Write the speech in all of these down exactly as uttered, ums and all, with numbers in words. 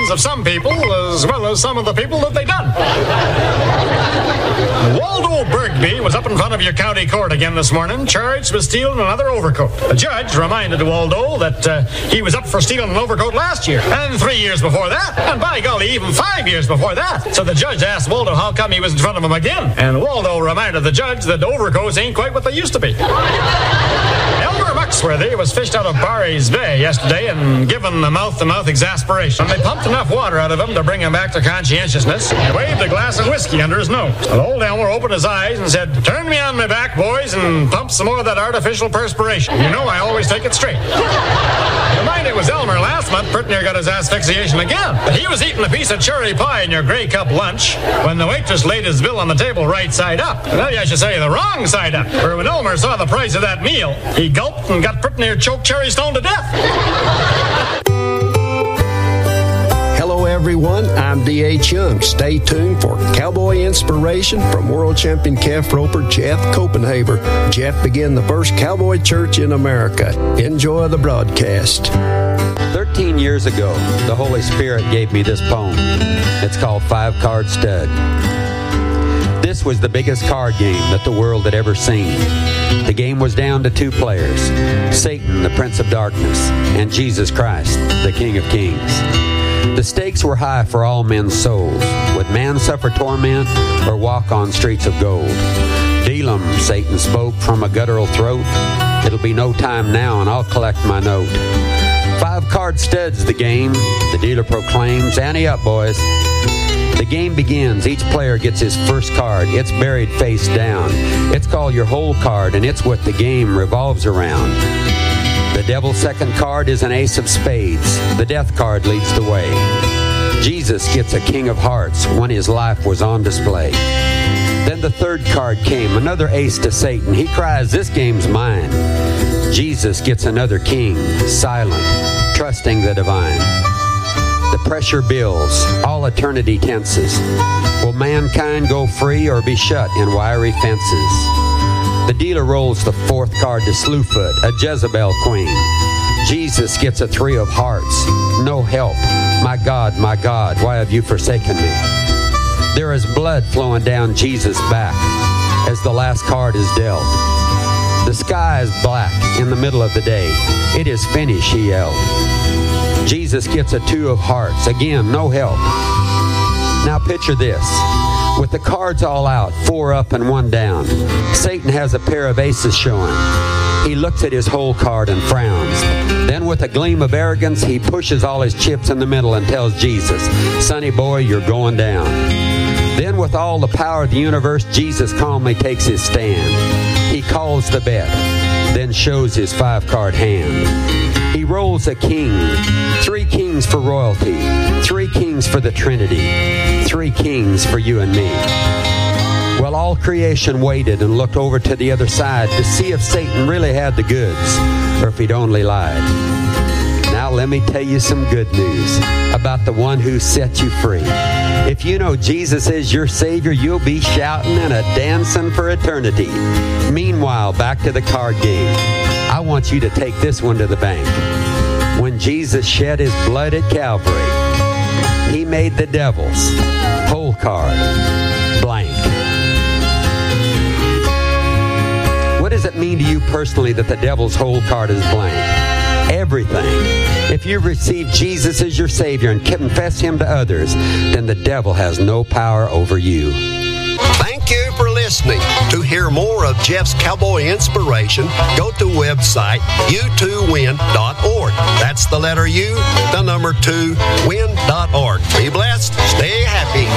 minds of some people as well as some of the people that they done. Waldo Bergby was up in front of your county court again this morning, charged with stealing another overcoat. The judge reminded Waldo that uh, he was up for stealing an overcoat last year, and three years before that, and by golly, even five years before that. So the judge asked Waldo how come he was in front of him again, and Waldo reminded the judge that overcoats ain't quite what they used to be. Elmer Muxworthy was fished out of Barry's Bay yesterday and given the mouth-to-mouth exasperation. And they pumped enough water out of him to bring him back to conscientiousness and waved a glass of whiskey under his nose. And old Elmer opened his eyes and said, "Turn me on my back, boys, and pump some more of that artificial perspiration. You know I always take it straight." You mind it was Elmer last month, pretty near got his asphyxiation again. But he was eating a piece of cherry pie in your Grey Cup lunch when the waitress laid his bill on the table right side up. Well, I should say the wrong side up. For when Elmer saw the price of that meal, he gulped and got pretty near choked Cherry Stone to death. Hello, everyone. I'm D H Young. Stay tuned for Cowboy Inspiration from world champion calf roper Jeff Copenhaver. Jeff began the first cowboy church in America. Enjoy the broadcast. Thirteen years ago, the Holy Spirit gave me this poem. It's called Five Card Stud. This was the biggest card game that the world had ever seen. The game was down to two players, Satan, the Prince of Darkness, and Jesus Christ, the King of Kings. The stakes were high for all men's souls. Would man suffer torment or walk on streets of gold? Deal 'em, Satan spoke from a guttural throat. It'll be no time now and I'll collect my note. Five card studs the game, the dealer proclaims. Ante up, boys. The game begins. Each player gets his first card. It's buried face down. It's called your whole card, and it's what the game revolves around. The devil's second card is an ace of spades. The death card leads the way. Jesus gets a king of hearts when his life was on display. Then the third card came, another ace to Satan. He cries, "This game's mine." Jesus gets another king, silent, trusting the divine. The pressure builds, all eternity tenses. Will mankind go free or be shut in wiry fences? The dealer rolls the fourth card to Slewfoot, a Jezebel queen. Jesus gets a three of hearts, no help. My God, my God, why have you forsaken me? There is blood flowing down Jesus' back as the last card is dealt. The sky is black in the middle of the day. It is finished, he yelled. Jesus gets a two of hearts. Again, no help. Now picture this. With the cards all out, four up and one down, Satan has a pair of aces showing. He looks at his whole card and frowns. Then with a gleam of arrogance, he pushes all his chips in the middle and tells Jesus, "Sonny boy, you're going down." Then with all the power of the universe, Jesus calmly takes his stand. He calls the bet, then shows his five-card hand. He rolls a king, three kings for royalty, three kings for the Trinity, three kings for you and me. Well, all creation waited and looked over to the other side to see if Satan really had the goods or if he'd only lied. Now let me tell you some good news about the one who set you free. If you know Jesus is your Savior, you'll be shouting and a dancing for eternity. Meanwhile, back to the card game. I want you to take this one to the bank. When Jesus shed his blood at Calvary, he made the devil's whole card blank. What does it mean to you personally that the devil's whole card is blank? Everything. If you've received Jesus as your Savior and confess him to others, then the devil has no power over you. Thank you for listening. To hear more of Jeff's Cowboy Inspiration, go to website u two win dot org. That's the letter U, the number two, win dot org. Be blessed. Stay happy.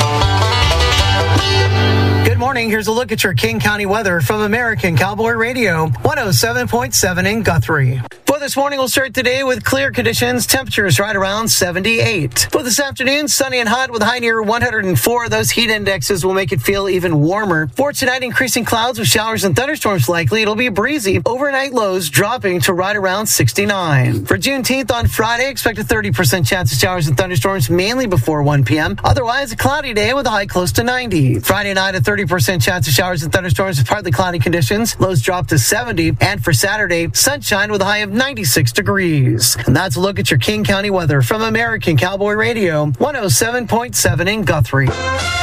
Good morning. Here's a look at your King County weather from American Cowboy Radio, one oh seven point seven in Guthrie. For this morning, we'll start today with clear conditions. Temperatures right around seventy-eight. For this afternoon, sunny and hot with a high near one hundred four. Those heat indexes will make it feel even warmer. For tonight, increasing clouds with showers and thunderstorms likely. It'll be breezy. Overnight lows dropping to right around sixty-nine. For Juneteenth on Friday, expect a thirty percent chance of showers and thunderstorms mainly before one p.m. Otherwise, a cloudy day with a high close to ninety. Friday night, a thirty percent chance of showers and thunderstorms with partly cloudy conditions. Lows drop to seventy. And for Saturday, sunshine with a high of ninety. ninety-six degrees. And that's a look at your King County weather from American Cowboy Radio, one oh seven point seven in Guthrie.